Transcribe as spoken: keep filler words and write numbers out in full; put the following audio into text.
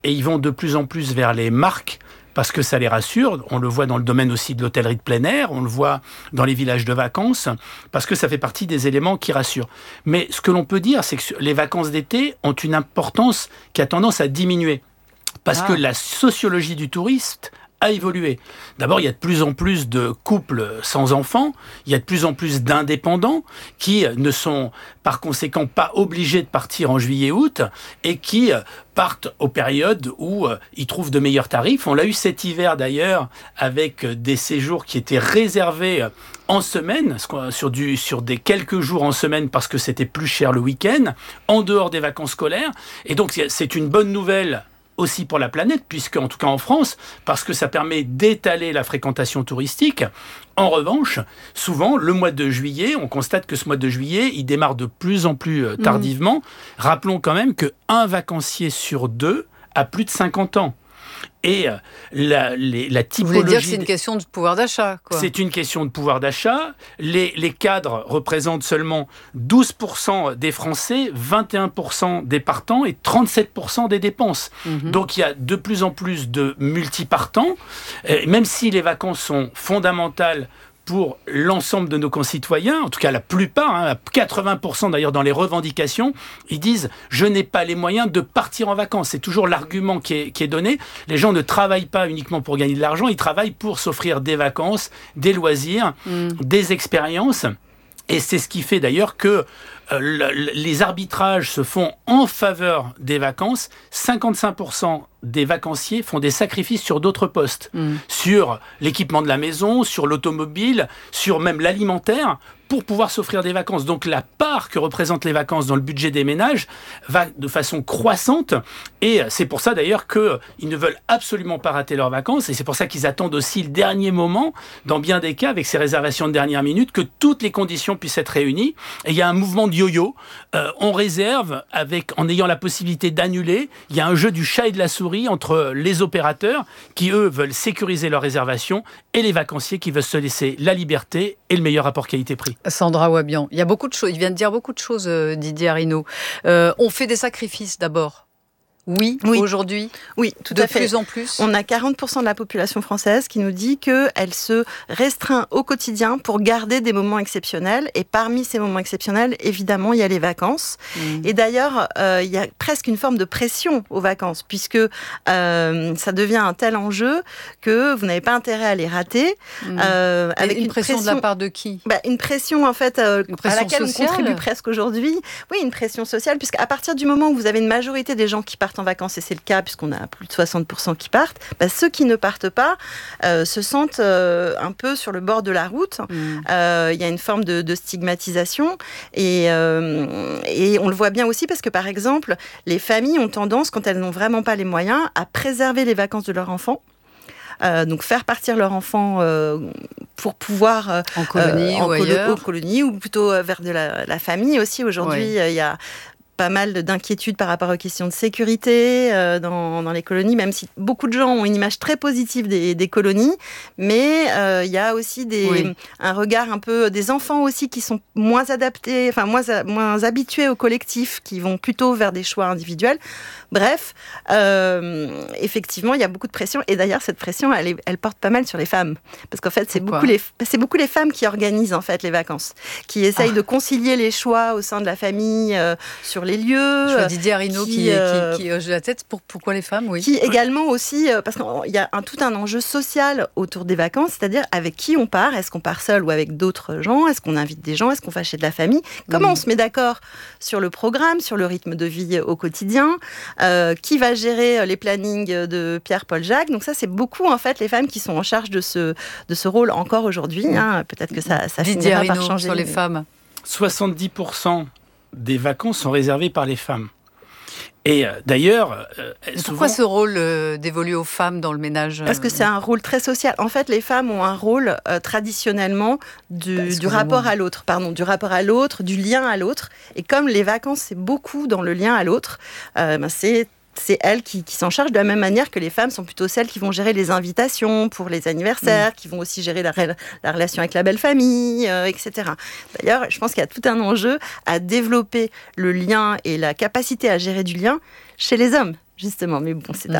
et ils vont de plus en plus vers les marques, parce que ça les rassure. On le voit dans le domaine aussi de l'hôtellerie de plein air, on le voit dans les villages de vacances, parce que ça fait partie des éléments qui rassurent. Mais ce que l'on peut dire, c'est que les vacances d'été ont une importance qui a tendance à diminuer, parce ah. que la sociologie du touriste a évolué. D'abord, il y a de plus en plus de couples sans enfants, il y a de plus en plus d'indépendants qui ne sont par conséquent pas obligés de partir en juillet-août et qui partent aux périodes où ils trouvent de meilleurs tarifs. On l'a eu cet hiver d'ailleurs avec des séjours qui étaient réservés en semaine, sur, du, sur des quelques jours en semaine parce que c'était plus cher le week-end, en dehors des vacances scolaires. Et donc c'est une bonne nouvelle aussi pour la planète, puisque en tout cas en France, parce que ça permet d'étaler la fréquentation touristique. En revanche, souvent, le mois de juillet, on constate que ce mois de juillet, il démarre de plus en plus tardivement. Mmh. Rappelons quand même qu'un vacancier sur deux a plus de cinquante ans. Et la, les, la typologie... Vous voulez dire que c'est une question de pouvoir d'achat, quoi. C'est une question de pouvoir d'achat. Les, les cadres représentent seulement douze pour cent des Français, vingt et un pour cent des partants et trente-sept pour cent des dépenses. Mmh. Donc il y a de plus en plus de multipartants. Et même si les vacances sont fondamentales pour l'ensemble de nos concitoyens, en tout cas la plupart, hein, quatre-vingts pour cent d'ailleurs dans les revendications, ils disent « je n'ai pas les moyens de partir en vacances ». C'est toujours l'argument qui est, qui est donné. Les gens ne travaillent pas uniquement pour gagner de l'argent, ils travaillent pour s'offrir des vacances, des loisirs, mmh. des expériences. Et c'est ce qui fait d'ailleurs que euh, le, les arbitrages se font en faveur des vacances. cinquante-cinq pour cent des vacanciers font des sacrifices sur d'autres postes, mmh. sur l'équipement de la maison, sur l'automobile, sur même l'alimentaire, pour pouvoir s'offrir des vacances. Donc la part que représentent les vacances dans le budget des ménages va de façon croissante, et c'est pour ça d'ailleurs qu'ils ne veulent absolument pas rater leurs vacances, et c'est pour ça qu'ils attendent aussi le dernier moment, dans bien des cas, avec ces réservations de dernière minute, que toutes les conditions puissent être réunies. Et il y a un mouvement de yo-yo, euh, on réserve avec, en ayant la possibilité d'annuler. Il y a un jeu du chat et de la souris entre les opérateurs qui, eux, veulent sécuriser leurs réservations et les vacanciers qui veulent se laisser la liberté et le meilleur rapport qualité-prix. Sandra Wabian, il y a beaucoup de choses, il vient de dire beaucoup de choses, Didier Arinault. Euh, on fait des sacrifices d'abord. Oui, oui, aujourd'hui, oui, tout de à fait. plus en plus. On a quarante pour cent de la population française qui nous dit qu'elle se restreint au quotidien pour garder des moments exceptionnels. Et parmi ces moments exceptionnels, évidemment, il y a les vacances. Mmh. Et d'ailleurs, euh, il y a presque une forme de pression aux vacances, puisque euh, ça devient un tel enjeu que vous n'avez pas intérêt à les rater. Mmh. Euh, avec une, une pression, pression de la part de qui ? bah, Une pression, en fait, euh, une pression à laquelle sociale. on contribue presque aujourd'hui. Oui, une pression sociale, puisqu'à partir du moment où vous avez une majorité des gens qui partent en vacances, et c'est le cas puisqu'on a plus de soixante pour cent qui partent, bah, ceux qui ne partent pas euh, se sentent euh, un peu sur le bord de la route. Il mmh. euh, y a une forme de, de stigmatisation et, euh, et on le voit bien aussi parce que par exemple, les familles ont tendance, quand elles n'ont vraiment pas les moyens, à préserver les vacances de leurs enfants. Euh, donc faire partir leur enfant euh, pour pouvoir euh, en colonie, euh, en ou, colo- ailleurs. ou colonie ou plutôt vers de la, la famille aussi. Aujourd'hui, il ouais. y a pas mal d'inquiétudes par rapport aux questions de sécurité euh, dans, dans les colonies, même si beaucoup de gens ont une image très positive des, des colonies, mais il euh, y a aussi des, oui. un regard un peu des enfants aussi qui sont moins adaptés, enfin moins, moins habitués au collectif, qui vont plutôt vers des choix individuels. Bref, euh, effectivement, il y a beaucoup de pression, et d'ailleurs cette pression, elle, est, elle porte pas mal sur les femmes, parce qu'en fait, c'est beaucoup les, c'est beaucoup les femmes qui organisent en fait les vacances, qui essayent ah. de concilier les choix au sein de la famille euh, sur les lieux. Je vois Didier Arinault qui, qui, euh, qui, qui hoche la tête. Pour, pourquoi les femmes, oui. Qui également aussi, euh, parce qu'il y a un, tout un enjeu social autour des vacances, c'est-à-dire avec qui on part. Est-ce qu'on part seul ou avec d'autres gens ? Est-ce qu'on invite des gens ? Est-ce qu'on va chez de la famille ? Comment mmh. on se met d'accord sur le programme, sur le rythme de vie au quotidien ? euh, Qui va gérer les plannings de Pierre-Paul Jacques ? Donc ça, c'est beaucoup en fait les femmes qui sont en charge de ce, de ce rôle encore aujourd'hui. Hein. Peut-être que ça, ça Didier finira par Arinault changer. Sur les femmes. soixante-dix pour cent des vacances sont réservées par les femmes. Et euh, d'ailleurs... Euh, Pourquoi souvent... ce rôle euh, dévolu aux femmes dans le ménage ? Parce que c'est un rôle très social. En fait, les femmes ont un rôle euh, traditionnellement du, du rapport à l'autre, pardon, du rapport à l'autre, du lien à l'autre. Et comme les vacances, c'est beaucoup dans le lien à l'autre, euh, ben c'est c'est elles qui, qui s'en chargent de la même manière que les femmes sont plutôt celles qui vont gérer les invitations pour les anniversaires, mmh. qui vont aussi gérer la, la relation avec la belle famille, euh, et cetera. D'ailleurs, je pense qu'il y a tout un enjeu à développer le lien et la capacité à gérer du lien chez les hommes, justement. Mais bon, c'est à